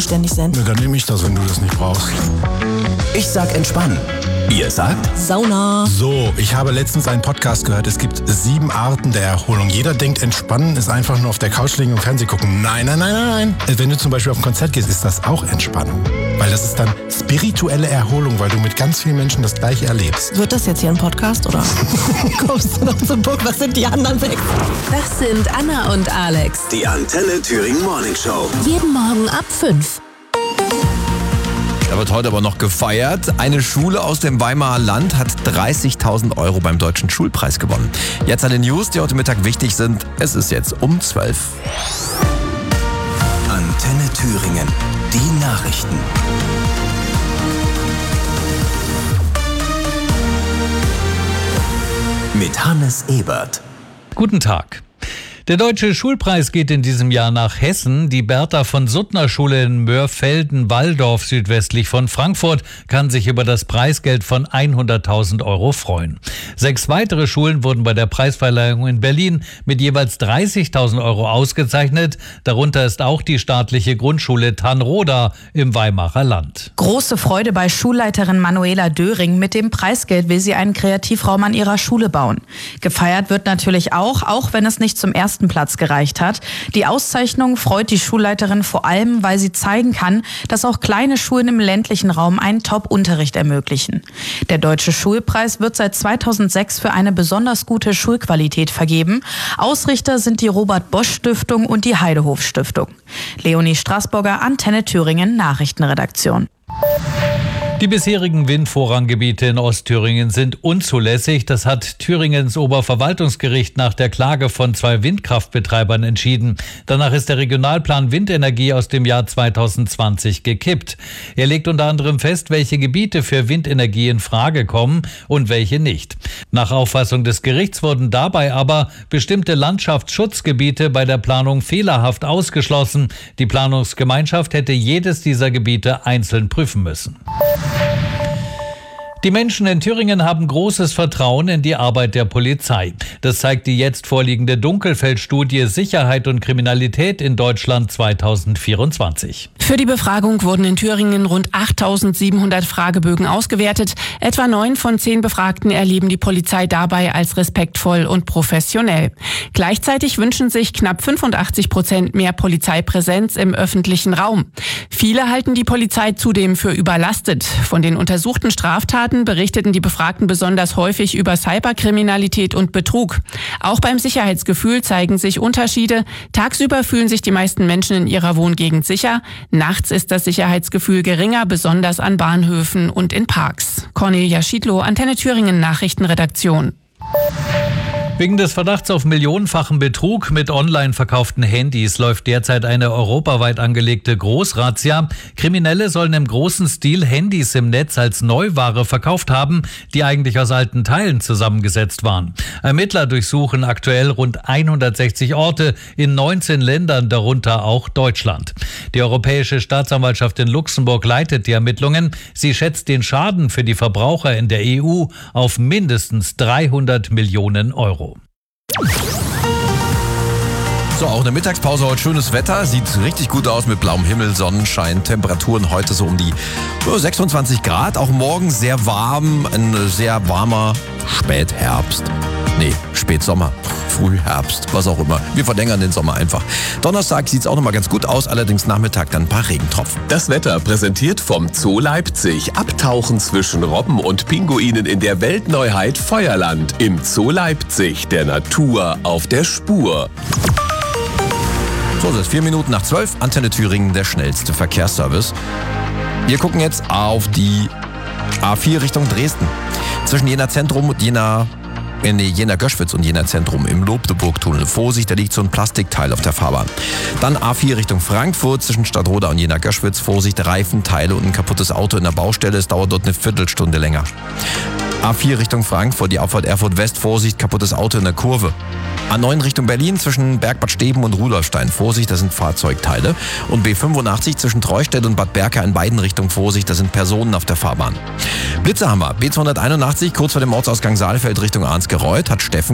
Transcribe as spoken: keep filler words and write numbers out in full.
ständig sind. Na, dann nehme ich das, wenn du das nicht brauchst. Ich sag entspannen. Ihr sagt? Sauna. So, ich habe letztens einen Podcast gehört, es gibt sieben Arten der Erholung. Jeder denkt, entspannen ist einfach nur auf der Couch liegen und Fernsehen gucken. Nein, nein, nein, nein, nein. Wenn du zum Beispiel auf ein Konzert gehst, ist das auch Entspannung. Weil das ist dann spirituelle Erholung, weil du mit ganz vielen Menschen das Gleiche erlebst. Wird das jetzt hier ein Podcast, oder? Kommst du noch zum Punkt? Was sind die anderen sechs? Das sind Anna und Alex. Die Antenne Thüringen Morning Show. Jeden Morgen ab fünf. Da wird heute aber noch gefeiert. Eine Schule aus dem Weimarer Land hat dreißigtausend Euro beim Deutschen Schulpreis gewonnen. Jetzt alle News, die heute Mittag wichtig sind. Es ist jetzt um zwölf. Antenne Thüringen. Die Nachrichten. Mit Hannes Ebert. Guten Tag. Der Deutsche Schulpreis geht in diesem Jahr nach Hessen. Die Bertha-von-Suttner-Schule in Mörfelden-Walldorf südwestlich von Frankfurt kann sich über das Preisgeld von hunderttausend Euro freuen. Sechs weitere Schulen wurden bei der Preisverleihung in Berlin mit jeweils dreißigtausend Euro ausgezeichnet. Darunter ist auch die staatliche Grundschule Tannroda im Weimarer Land. Große Freude bei Schulleiterin Manuela Döring. Mit dem Preisgeld will sie einen Kreativraum an ihrer Schule bauen. Gefeiert wird natürlich auch, auch wenn es nicht zum ersten Platz gereicht hat. Die Auszeichnung freut die Schulleiterin vor allem, weil sie zeigen kann, dass auch kleine Schulen im ländlichen Raum einen Top-Unterricht ermöglichen. Der Deutsche Schulpreis wird seit zweitausendsechs für eine besonders gute Schulqualität vergeben. Ausrichter sind die Robert-Bosch-Stiftung und die Heidehof-Stiftung. Leonie Straßburger, Antenne Thüringen, Nachrichtenredaktion. Die bisherigen Windvorranggebiete in Ostthüringen sind unzulässig. Das hat Thüringens Oberverwaltungsgericht nach der Klage von zwei Windkraftbetreibern entschieden. Danach ist der Regionalplan Windenergie aus dem Jahr zweitausendzwanzig gekippt. Er legt unter anderem fest, welche Gebiete für Windenergie in Frage kommen und welche nicht. Nach Auffassung des Gerichts wurden dabei aber bestimmte Landschaftsschutzgebiete bei der Planung fehlerhaft ausgeschlossen. Die Planungsgemeinschaft hätte jedes dieser Gebiete einzeln prüfen müssen. Die Menschen in Thüringen haben großes Vertrauen in die Arbeit der Polizei. Das zeigt die jetzt vorliegende Dunkelfeld-Studie Sicherheit und Kriminalität in Deutschland zweitausendvierundzwanzig. Für die Befragung wurden in Thüringen rund achttausendsiebenhundert Fragebögen ausgewertet. Etwa neun von zehn Befragten erleben die Polizei dabei als respektvoll und professionell. Gleichzeitig wünschen sich knapp fünfundachtzig Prozent mehr Polizeipräsenz im öffentlichen Raum. Viele halten die Polizei zudem für überlastet. Von den untersuchten Straftaten berichteten die Befragten besonders häufig über Cyberkriminalität und Betrug. Auch beim Sicherheitsgefühl zeigen sich Unterschiede. Tagsüber fühlen sich die meisten Menschen in ihrer Wohngegend sicher. Nachts ist das Sicherheitsgefühl geringer, besonders an Bahnhöfen und in Parks. Cornelia Schiedlow, Antenne Thüringen Nachrichtenredaktion. Wegen des Verdachts auf millionenfachen Betrug mit online verkauften Handys läuft derzeit eine europaweit angelegte Großrazzia. Kriminelle sollen im großen Stil Handys im Netz als Neuware verkauft haben, die eigentlich aus alten Teilen zusammengesetzt waren. Ermittler durchsuchen aktuell rund hundertsechzig Orte in neunzehn Ländern, darunter auch Deutschland. Die Europäische Staatsanwaltschaft in Luxemburg leitet die Ermittlungen. Sie schätzt den Schaden für die Verbraucher in der E U auf mindestens dreihundert Millionen Euro. So, auch in der Mittagspause heute schönes Wetter. Sieht richtig gut aus mit blauem Himmel, Sonnenschein, Temperaturen heute so um die sechsundzwanzig Grad. Auch morgen sehr warm, ein sehr warmer Spätherbst. Nee, Spätsommer, Frühherbst, was auch immer. Wir verlängern den Sommer einfach. Donnerstag sieht es auch nochmal ganz gut aus, allerdings Nachmittag dann ein paar Regentropfen. Das Wetter präsentiert vom Zoo Leipzig. Abtauchen zwischen Robben und Pinguinen in der Weltneuheit Feuerland. Im Zoo Leipzig, der Natur auf der Spur. So, es ist vier Minuten nach zwölf. Antenne Thüringen, der schnellste Verkehrsservice. Wir gucken jetzt auf die A vier Richtung Dresden. Zwischen Jena Zentrum und Jena... In Jena Göschwitz und Jena Zentrum im Lobdeburg-Tunnel. Vorsicht, da liegt so ein Plastikteil auf der Fahrbahn. Dann A vier Richtung Frankfurt zwischen Stadtroda und Jena Göschwitz. Vorsicht, Reifenteile und ein kaputtes Auto in der Baustelle. Es dauert dort eine Viertelstunde länger. A vier Richtung Frankfurt, die Auffahrt Erfurt West. Vorsicht, kaputtes Auto in der Kurve. A neun Richtung Berlin zwischen Bergbad Steben und Rudolfstein. Vorsicht, das sind Fahrzeugteile. Und B fünfundachtzig zwischen Treustedt und Bad Berka in beiden Richtungen. Vorsicht, das sind Personen auf der Fahrbahn. Blitze haben wir. B zweihunderteinundachtzig kurz vor dem Ortsausgang Saalfeld Richtung Arnsgereuth hat Steffen